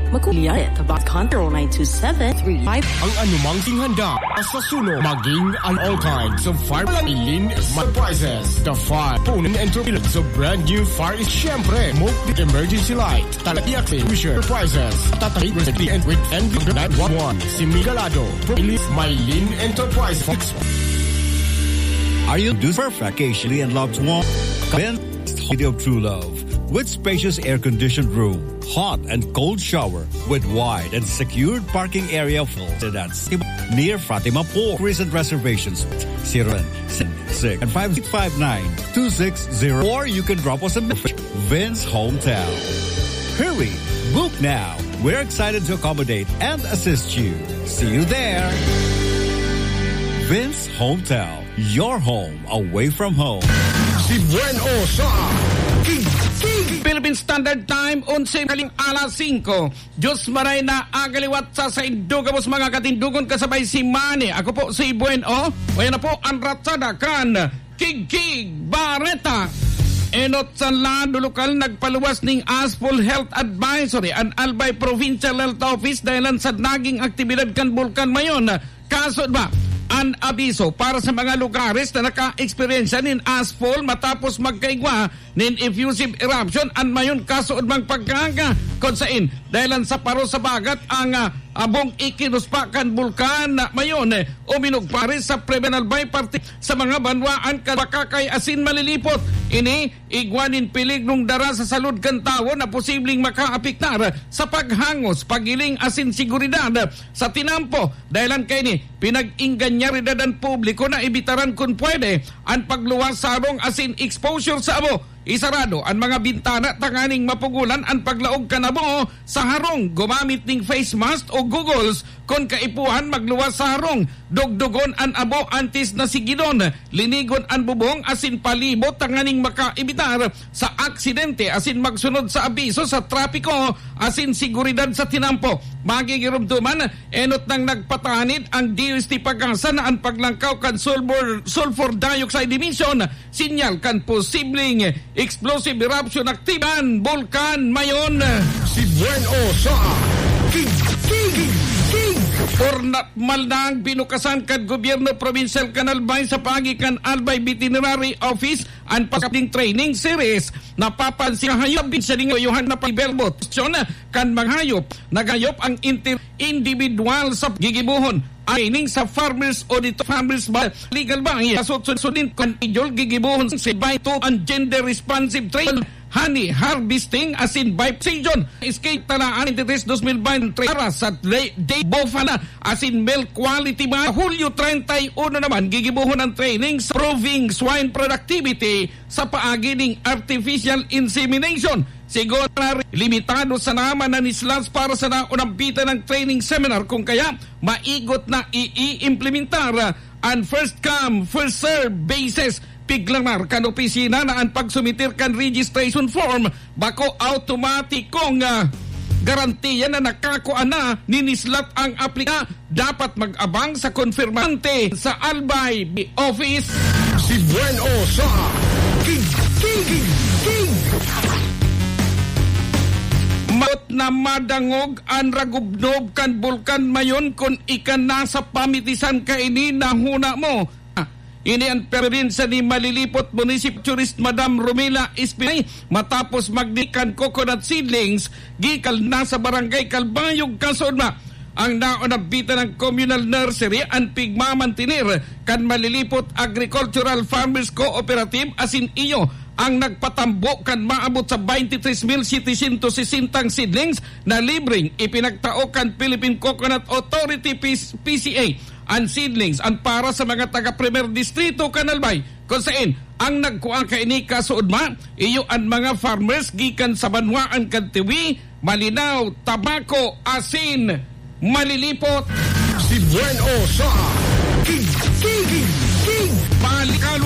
Makuliya tabat Control 92735. Ang anumang tinghanda sa suno, maging on all kinds of fire Lin surprises. The fire Punan Enterprise of brand new fire is syempre multi emergency light. Talakiyak surprises. Tatay and with NV911. Si Migalado. Mylin Enterprise. Are you due for vacation and loved one? Come City of True Love. With spacious air-conditioned room, hot and cold shower, with wide and secured parking area full. That's near Fatima Pool. Recent reservations 076 and 559-260. Or you can drop us a message. Vince Hometown. Hurry, book now. We're excited to accommodate and assist you. See you there. Vince Hometown. Your home away from home. Si Bueno sa Philippine Standard Time, 11:05. Diyos maray na agaliwat sa indugamos mga katindugon kasabay si Manny. Ako po si Bueno. Ngayon na po ang ratsada kan Kig Barreta. Enot sa lado lokal nagpaluwas ning Asphalt Health Advisory ang Albay Provincial Health Office dahilan sa naging aktibidad kan bulkan mayon. Kaso ba? An abiso para sa mga lugares na naka-eksperyensya nin asphalt matapos magkaigwa nin effusive eruption an mayon kasood mang pagkaga konsain dahilan sa paro sa bagat ang abong ikinuspa kan bulkan na mayon uminog pare sa Prevenal Bay parte sa mga banwaan kan bakakay asin malilipot ini igwanin pilig nung dara sa salud kan tawo na posibleng makaapektar sa paghangos pagiling asin seguridad sa tinampo dahilan kay ni pinag-ingganyaridad ang publiko na ibitaran kung pwede ang pagluwas sa arong asin exposure sa abo. Isarado ang mga bintana tanganing mapugulan ang paglaog kanabo sa harong gumamit ning face mask o goggles kung kaipuhan magluwas sa harong dugdugon an abo antes na sigidon linigon an bubong asin palibot tanganing makaibitar sa aksidente asin magsunod sa abiso sa trapiko asin seguridad sa tinampo magigirumduman enot nang nagpatanid ang DOST Pag-asa na ang paglangkaw kan sulfur dioxide emission sinyal kan posibleng explosive eruption aktiban bulkan mayon. Si Bueno sa King. Ornat maldang binukasan kan gobyerno provincial kan Albay sa pagikan Albay Veterinary Office ang pagkating training series napapansin hayop sa lingoyuhan na paberbot kan manghayop nagayop ang individual sa gigibuhon training sa farmers audit farmers legal ba sudin kan idol gigibuhon sa baito ang gender responsive training honey harvesting asin by season escape talaan 2023 para sa day bofana asin milk quality ba Hulyo 31 naman gigibuhon ang training sa proving swine productivity sa paagi ning artificial insemination siguro limitado sa naman na nislas para sa naunang bita ng training seminar kung kaya maigot na i-implementar ang first come first serve basis piglanar kan opisina na ang pagsumitir kan registration form bako automatikong garantiya na nakakuan na ninislat ang aplika dapat mag-abang sa konfirmante sa Albay Office. Si Bueno sa King. Maot na madangog ang ragubnob kan bulkan mayon kung ikan nasa pamitisan kaini na huna mo. Ini ang perdinsya ni Malilipot Municipal Tourist Madam Romila Espinay matapos magdikan coconut seedlings gikal na sa barangay Kalbayog Kasod na ang naunabita ng communal nursery ang pigmamantinir kan Malilipot Agricultural Farmers Cooperative asin iyo ang nagpatambo kan maabot sa 23,760 seedlings na libreng ipinagtao kan Philippine Coconut Authority PCA ang seedlings ang para sa mga taga-Primer Distrito Kanalbay kung saan ang nagkuang kaini kasuudma iyo ang mga farmers gikan sa banwaan kan Tiwi, Malinaw, Tabako, Asin, Malilipot. Si Bueno sa King. Palikalo